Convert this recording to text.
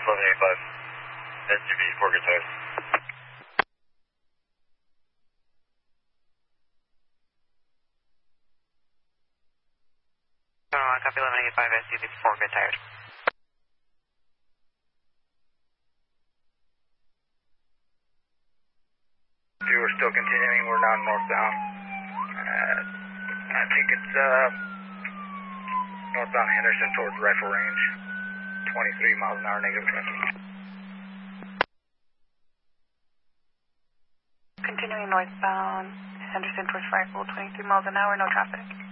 1185, SUV, 4 good tires. Copy 1185, SUV, 4 good tires. We're still continuing, we're now northbound. I think it's northbound Henderson towards Rifle Range. 23 miles an hour, negative traffic. Continuing northbound Henderson towards Rifle, 23 miles an hour, no traffic.